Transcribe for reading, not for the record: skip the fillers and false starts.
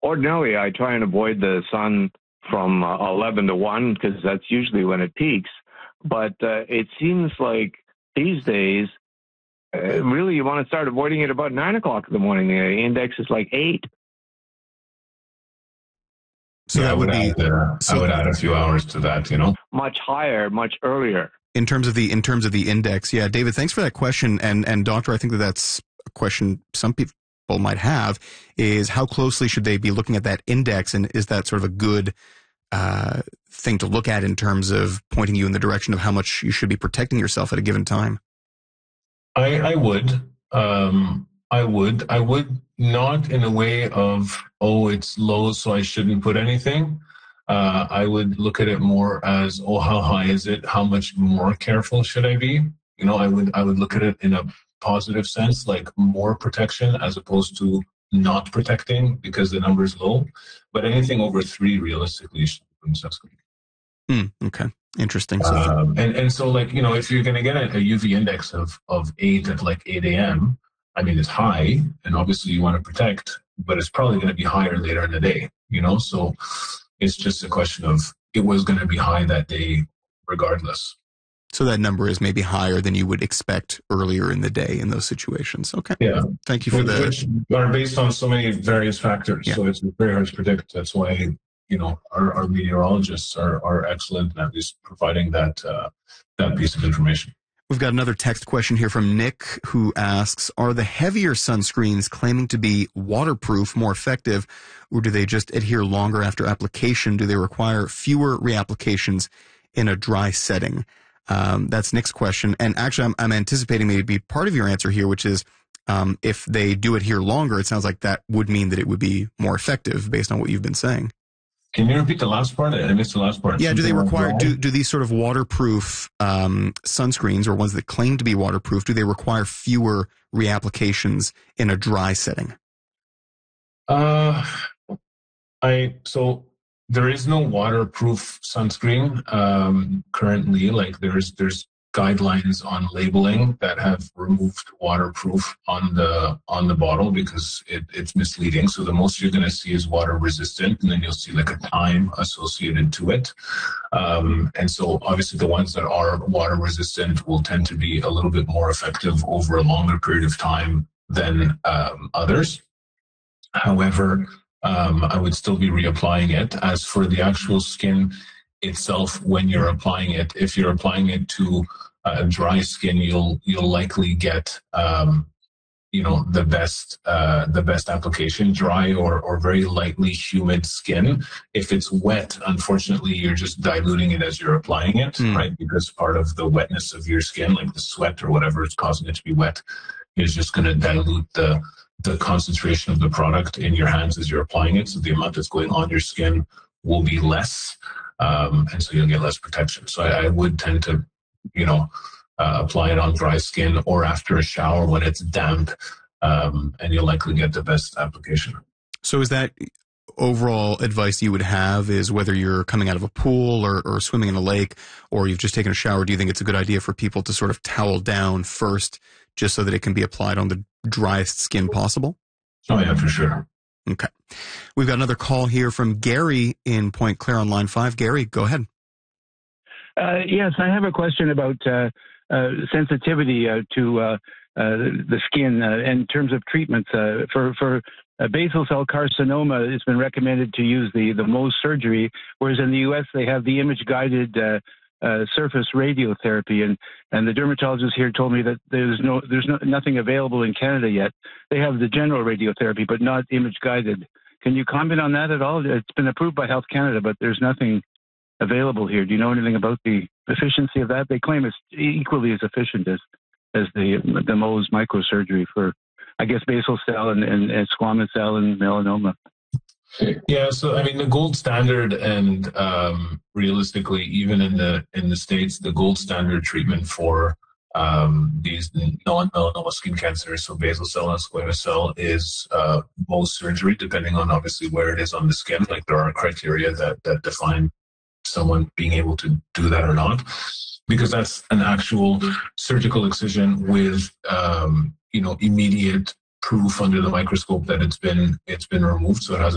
ordinarily I try and avoid the sun from 11 to 1 because that's usually when it peaks. But it seems like these days, really you want to start avoiding it about 9 o'clock in the morning. The index is like 8. So that would be. I would add a few hours to that. Much higher, much earlier. In terms of the index, yeah, David, thanks for that question. And Doctor, I think that's a question some people might have: is how closely should they be looking at that index, and is that sort of a good thing to look at in terms of pointing you in the direction of how much you should be protecting yourself at a given time? I would. I would not in a way of, it's low, so I shouldn't put anything. I would look at it more as, how high is it? How much more careful should I be? I would look at it in a positive sense, like more protection as opposed to not protecting because the number is low. But anything over 3 realistically should be sunscreen. Okay. Interesting. And so if you're going to get a UV index of 8 at like 8 a.m., I mean, it's high, and obviously you want to protect, but it's probably going to be higher later in the day, So it's just a question of it was going to be high that day regardless. So that number is maybe higher than you would expect earlier in the day in those situations. Okay. Yeah. Thank you for that. Which are based on so many various factors. Yeah. So it's very hard to predict. That's why, our meteorologists are excellent at least providing that piece of information. We've got another text question here from Nick who asks, are the heavier sunscreens claiming to be waterproof more effective, or do they just adhere longer after application? Do they require fewer reapplications in a dry setting? That's Nick's question. And actually, I'm anticipating maybe part of your answer here, which is if they do adhere longer, it sounds like that would mean that it would be more effective based on what you've been saying. Can you repeat the last part? I missed the last part. Yeah, do they require, do these sort of waterproof sunscreens, or ones that claim to be waterproof, do they require fewer reapplications in a dry setting? So there is no waterproof sunscreen currently. Like there's guidelines on labeling that have removed waterproof on the bottle because it's misleading. So the most you're going to see is water resistant, and then you'll see like a time associated to it. And so obviously the ones that are water resistant will tend to be a little bit more effective over a longer period of time than others. However, I would still be reapplying it. As for the actual skin itself, when you're applying it, if you're applying it to dry skin, you'll likely get the best application. Dry or very lightly humid skin. If it's wet, unfortunately, you're just diluting it as you're applying it, right? Because part of the wetness of your skin, like the sweat or whatever is causing it to be wet, is just going to dilute the concentration of the product in your hands as you're applying it. So the amount that's going on your skin will be less, and so you'll get less protection. So I would tend to, apply it on dry skin or after a shower when it's damp, and you'll likely get the best application. So is that overall advice you would have, is whether you're coming out of a pool or swimming in a lake, or you've just taken a shower, do you think it's a good idea for people to sort of towel down first just so that it can be applied on the driest skin possible? Oh, yeah, for sure. Okay. We've got another call here from Gary in Point Claire on line 5. Gary, go ahead. Yes, I have a question about sensitivity to the skin in terms of treatments. For basal cell carcinoma, it's been recommended to use the Mohs surgery, whereas in the U.S. they have the image-guided surface radiotherapy, and the dermatologist here told me that there's nothing available in Canada yet. They have the general radiotherapy, but not image-guided. Can you comment on that at all? It's been approved by Health Canada, but there's nothing available here. Do you know anything about the efficiency of that? They claim it's equally as efficient as the Mohs microsurgery for, I guess, basal cell and squamous cell and melanoma. Yeah, so I mean the gold standard, and realistically, even in the States, the gold standard treatment for these non-melanoma skin cancers, so basal cell and squamous cell, is Mohs surgery, depending on obviously where it is on the skin. Like there are criteria that define someone being able to do that or not, because that's an actual surgical excision with immediate proof under the microscope that it's been removed, so it has